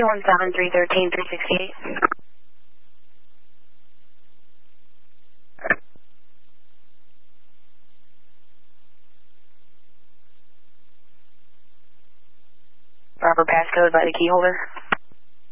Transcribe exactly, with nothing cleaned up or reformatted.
two one seven, three one three, three six eight. Proper passcode by the key holder.